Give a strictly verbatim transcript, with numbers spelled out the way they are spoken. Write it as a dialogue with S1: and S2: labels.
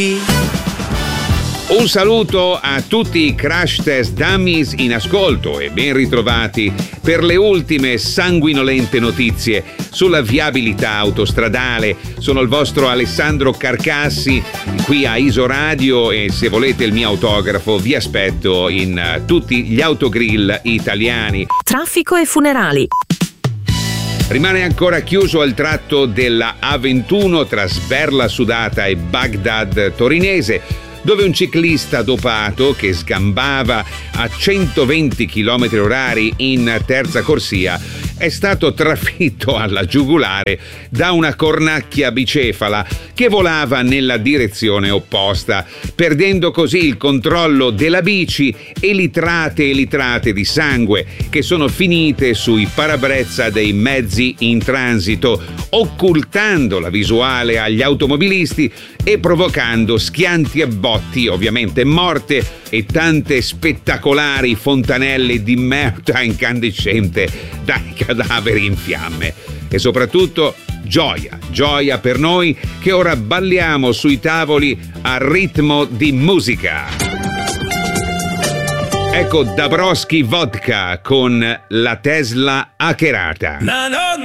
S1: Un saluto a tutti i crash test dummies in ascolto e ben ritrovati per le ultime sanguinolente notizie sulla viabilità autostradale. Sono il vostro Alessandro Carcassi qui a Isoradio e se volete il mio autografo vi aspetto in tutti gli autogrill italiani.
S2: Traffico e funerali.
S1: Rimane ancora chiuso il tratto della A ventuno tra Sberla Sudata e Baghdad Torinese, dove un ciclista dopato che sgambava a centoventi chilometri orari in terza corsia è stato trafitto alla giugulare da una cornacchia bicefala che volava nella direzione opposta, perdendo così il controllo della bici e litrate e litrate di sangue che sono finite sui parabrezza dei mezzi in transito, occultando la visuale agli automobilisti e provocando schianti e botti, ovviamente morte e tante spettacolari fontanelle di merda incandescente dai cadaveri in fiamme. E soprattutto gioia, gioia per noi che ora balliamo sui tavoli a ritmo di musica. Ecco Dabrowski Vodka con la Tesla hackerata.